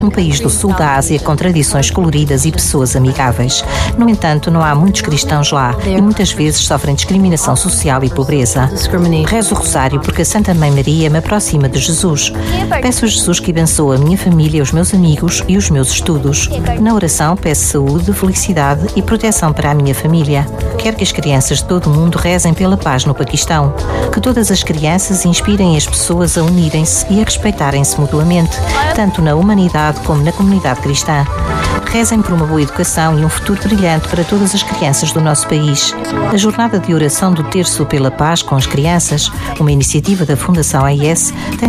Um país do sul da Ásia com tradições coloridas e pessoas amigáveis. No entanto, não há muitos cristãos lá e muitas vezes sofrem discriminação social e pobreza. Rezo o rosário porque a Santa Mãe Maria me aproxima de Jesus. Peço a Jesus que abençoe a minha família, os meus amigos e os meus estudos. Na oração peço saúde, felicidade e proteção para a minha família. Quero que as crianças de todo o mundo rezem pela paz no Paquistão. Que todas as crianças inspirem as pessoas a unirem-se e a respeitarem-se mutuamente, tanto na humanidade como na comunidade cristã. Rezem por uma boa educação e um futuro brilhante para todas as crianças do nosso país. A jornada de oração do Terço pela Paz com as Crianças, uma iniciativa da Fundação AIS, tem